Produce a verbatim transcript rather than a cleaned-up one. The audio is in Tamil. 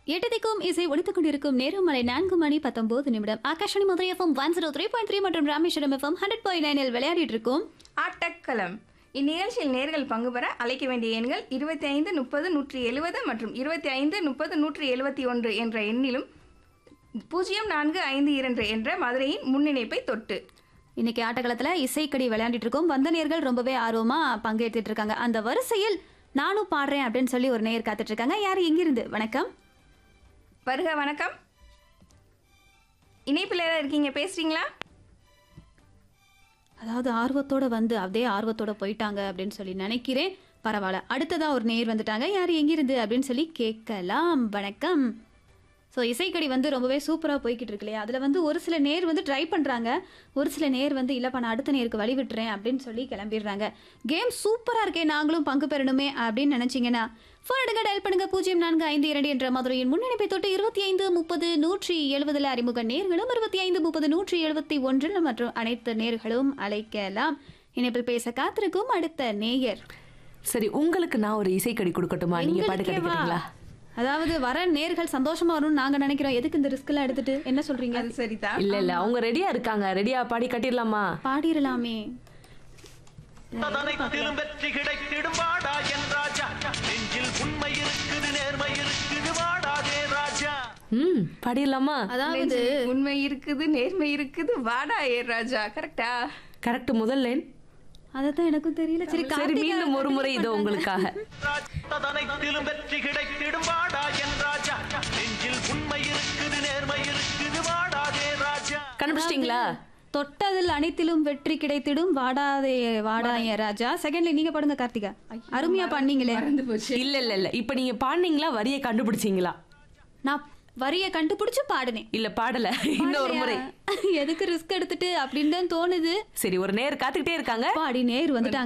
எட்டதிக்கும் இசை ஒழித்துக் கொண்டிருக்கும் நேரம் மலை நான்கு மணி பத்தொன்பது நிமிடம். Akashvani Madurai FM one zero three point three மற்றும் ராமேஸ்வரம் எஃப்எம் ஹண்ட்ரட் பாயிண்ட் நைனில் விளையாடிட்டு இருக்கோம் ஆட்டக்களம். இந்நிகழ்ச்சியில் நேர்கள் பங்கு பெற அழைக்க வேண்டிய எண்கள் இருபத்தி ஐந்து முப்பது நூற்றி எழுபது மற்றும் இருபத்தி ஐந்து முப்பது நூற்றி எழுபத்தி ஒன்று என்ற எண்ணிலும் பூஜ்ஜியம் நான்கு ஐந்து இரண்டு என்ற மதுரையின் முன்னிணைப்பை தொட்டு. இன்னைக்கு ஆட்டக்களத்தில் இசைக்கடி விளையாடிட்டு இருக்கோம். வந்த நேர்கள் ரொம்பவே ஆர்வமா பங்கேற்றுட்டு இருக்காங்க. அந்த வரிசையில் நானும் பாடுறேன் அப்படின்னு சொல்லி ஒரு நேயர் காத்துட்டு இருக்காங்க. யார் எங்கிருந்து? வணக்கம். வருக, வணக்கம். இணைப்பில் ஏதாவது இருக்கீங்க, பேசுறீங்களா? அதாவது ஆர்வத்தோட வந்து அதே ஆர்வத்தோட போயிட்டாங்க அப்படின்னு சொல்லி நினைக்கிறேன். பரவாயில்ல, அடுத்ததா ஒரு நேயர் வந்துட்டாங்க. யார் எங்கிருந்து அப்படின்னு சொல்லி கேட்கலாம். வணக்கம். ஸோ இசைக்கடி வந்து ரொம்பவே சூப்பராக போய்கிட்டு இருக்கு இல்லையா? அதில் வந்து ஒரு சில நேர் வந்து ட்ரை பண்ணுறாங்க, ஒரு சில நேர் வந்து இல்லைப்பா நான் அடுத்த நேருக்கு வழி விட்டுறேன் அப்படின்னு சொல்லி கிளம்பிடுறாங்க. கேம் சூப்பராக இருக்கே, நாங்களும் பங்கு பெறணுமே அப்படின்னு நினச்சிங்கன்னா ஃபோன் எடுங்க, டயல் பண்ணுங்க பூஜ்ஜியம் நான்கு ஐந்து இரண்டு என்ற மதுரையின் முன்னிணைப்பை தொட்டு இருபத்தி ஐந்து முப்பது நூற்றி எழுபதில் அறிமுக நேர்களும் இருபத்தி ஐந்து முப்பது நூற்றி எழுபத்தி ஒன்றில் மற்றும் அனைத்து நேர்களும் அழைக்கலாம். இணைப்பில் பேச காத்திருக்கும் அடுத்த நேயர். சரி, உங்களுக்கு நான் ஒரு இசைக்கடி கொடுக்கட்டுமா? நீங்க பாட்டு கிடைக்கிறீங்களா? அதாவது வர நேர்கள் சந்தோஷமா வரும்னு நாங்க நினைக்கிறோம். எதுக்கு இந்த ரிஸ்க் எல்லாம் எடுத்துட்டு? என்ன சொல்றீங்க? அது சரிதான். இல்ல இல்ல, அவங்க ரெடியா இருக்காங்க. ரெடியா பாடி கட்டிடலாமா? பாடிரலாமே. ததனைத்திலும் வெற்றி கிடைத்திடும் வாடா என் ராஜா, நெஞ்சில் உண்மை இருக்குது நேர்மை இருக்குது வாடாதே ராஜா. ம், பாடிடலாமா? அதாவது உண்மை இருக்குது நேர்மை இருக்குது வாடா ஏ ராஜா. கரெக்டா? கரெக்ட். முதல் லைன் அதத்தான் எனக்கும் தெரியல. சரி, சரி, மீண்டும் ஒரு முறை இதோ உங்களுக்காக. ததனைத்திலும் வெற்றி கிடைத்திடும் வாடா என் ராஜா, நெஞ்சில் உண்மை இருக்குது நேர்மை இருக்குது வாடாதே ராஜா. கண்டுபிடிச்சிட்டீங்களா? தொட்டதில் அனைத்திலும் வெற்றி கிடைத்திடும் வாடாதே வாடா என் ராஜா. செகண்ட்ல நீங்க பாடுங்க கார்த்திகா. அருமையா பாடுனீங்களே. மறந்து போச்சு. இல்ல இல்ல இல்ல, இப்ப நீங்க பாடுனீங்களா? வரியை கண்டுபிடிச்சீங்களா? நான் வரிய கண்டுபிடிச்சு பாடுனேன். இல்ல பாடல. இன்னொரு முறை. எதுக்கு ரிஸ்க் எடுத்துட்டு அப்படின்னு தான் தோணுது. சரி, ஒரு நேர் காத்துக்கிட்டே இருக்காங்க. பாடி நேர் வந்துட்டாங்க.